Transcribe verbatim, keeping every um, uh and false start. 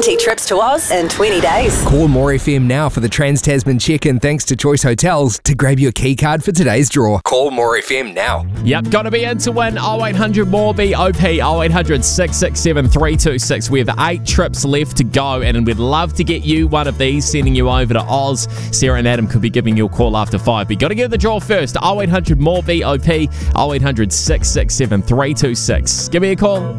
twenty trips to Oz in twenty days. Call More F M now for the Trans-Tasman check-in thanks to Choice Hotels to grab your key card for today's draw. Call More F M now. Yep, got to be in to win oh eight hundred more B O P, oh eight hundred, six six seven, three two six. We have eight trips left to go, and we'd love to get you one of these, sending you over to Oz. Sarah and Adam could be giving you a call after five, but you got to get the draw first. oh eight hundred more B O P, oh eight hundred, six six seven, three two six. Give me a call.